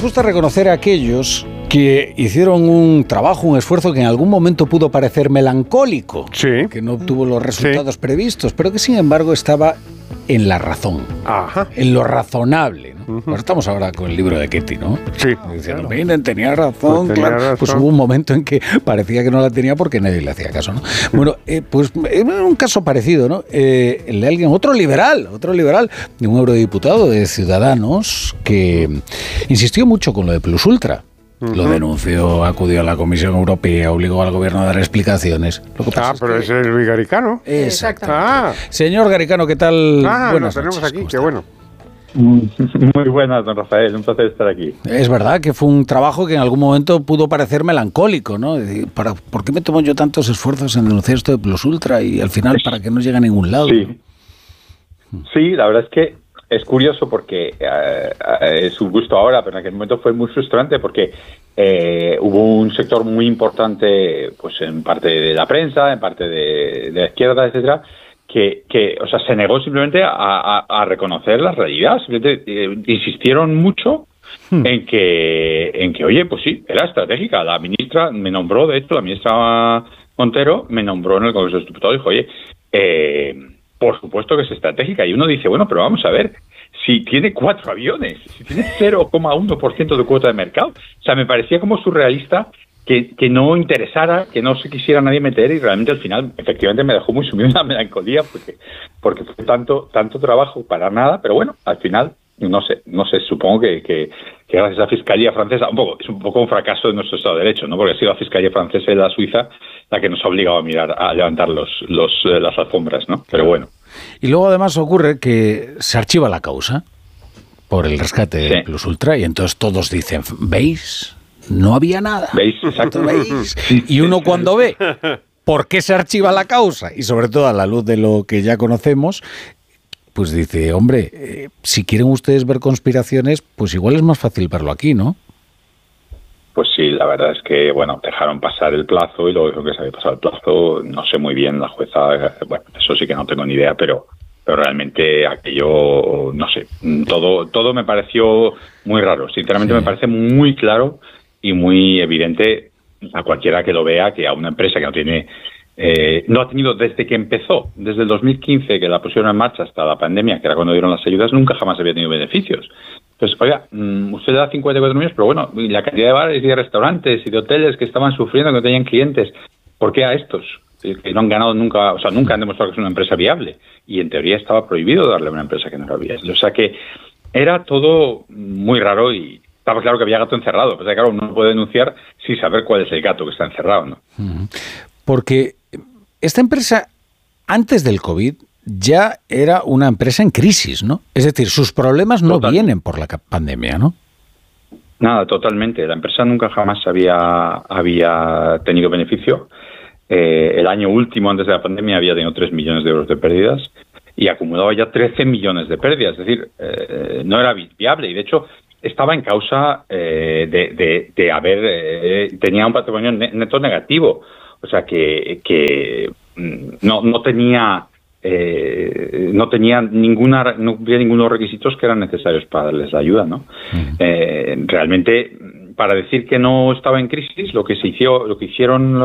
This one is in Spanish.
gusta reconocer a aquellos que hicieron un trabajo, un esfuerzo que en algún momento pudo parecer melancólico, sí, que no obtuvo los resultados previstos, pero que sin embargo estaba en la razón, en lo razonable, ¿no? Pues estamos ahora con el libro de Ketty, ¿no? Sí. Diciendo, miren, tenía razón, Pues tenía razón. Pues hubo un momento en que parecía que no la tenía porque nadie le hacía caso, ¿no? Bueno, pues en un caso parecido, ¿no? El de alguien, otro liberal, de un eurodiputado de Ciudadanos que insistió mucho con lo de Plus Ultra. Lo denunció, acudió a la Comisión Europea, obligó al gobierno a dar explicaciones. Lo que pasa pero ese es Luis Garicano. Exactamente. Señor Garicano, ¿qué tal? Buenas lo tenemos noches. aquí, qué bueno. Muy buenas, don Rafael, un placer estar aquí. Es verdad que fue un trabajo que en algún momento pudo parecer melancólico, ¿no? Es decir, ¿por qué me tomo yo tantos esfuerzos en denunciar esto de Plus Ultra y al final para que no llegue a ningún lado? Sí, la verdad es que es curioso porque es un gusto ahora, pero en aquel momento fue muy frustrante porque hubo un sector muy importante, pues en parte de la prensa, en parte de la izquierda, etcétera, que o sea, se negó simplemente a reconocer la realidad. Simplemente insistieron mucho en que, oye, pues sí, era estratégica. La ministra me nombró, de hecho, la ministra Montero me nombró en el Congreso de los Diputados y dijo, oye, por supuesto que es estratégica. Y uno dice, bueno, pero vamos a ver, si tiene 4 aviones, si tiene 0,1% de cuota de mercado. O sea, me parecía como surrealista que no interesara, que no se quisiera nadie meter, y realmente al final, efectivamente, me dejó muy sumido en la melancolía porque fue tanto trabajo para nada, pero bueno, al final, no sé, supongo que gracias a la Fiscalía francesa, es un poco un fracaso de nuestro Estado de Derecho, ¿no? Porque ha sido la Fiscalía francesa y la suiza la que nos ha obligado a levantar las alfombras, ¿no? Pero bueno. Y luego además ocurre que se archiva la causa por el rescate de Plus Ultra y entonces todos dicen, ¿veis? No había nada. ¿Veis? Exacto. ¿Veis? Y uno cuando ve por qué se archiva la causa, y sobre todo a la luz de lo que ya conocemos, pues dice, hombre, si quieren ustedes ver conspiraciones, pues igual es más fácil verlo aquí, ¿no? Pues sí, la verdad es que, bueno, dejaron pasar el plazo y luego dijo que se había pasado el plazo. No sé muy bien, la jueza, bueno, eso sí que no tengo ni idea, pero realmente aquello, no sé, todo me pareció muy raro. Sinceramente me parece muy claro y muy evidente a cualquiera que lo vea que a una empresa que no tiene, no ha tenido desde que empezó, desde el 2015 que la pusieron en marcha hasta la pandemia, que era cuando dieron las ayudas, nunca jamás había tenido beneficios. Entonces, oiga, usted da 54 millones, pero bueno, la cantidad de bares y de restaurantes y de hoteles que estaban sufriendo, que no tenían clientes, ¿por qué a estos? Que no han ganado nunca, o sea, nunca han demostrado que es una empresa viable. Y en teoría estaba prohibido darle a una empresa que no era viable. O sea que era todo muy raro y estaba claro que había gato encerrado. Pues claro, uno puede denunciar sin saber cuál es el gato que está encerrado, ¿no? Porque esta empresa, antes del COVID, ya era una empresa en crisis, ¿no? Es decir, sus problemas no vienen por la pandemia, ¿no? Nada, totalmente. La empresa nunca jamás había tenido beneficio. El año último, antes de la pandemia, había tenido 3 millones de euros de pérdidas y acumulaba ya 13 millones de pérdidas. Es decir, no era viable y, de hecho, estaba en causa de haber... tenía un patrimonio neto negativo. O sea, que no tenía... no había ninguno de los requisitos que eran necesarios para darles la ayuda, ¿no? Realmente, para decir que no estaba en crisis, lo que hicieron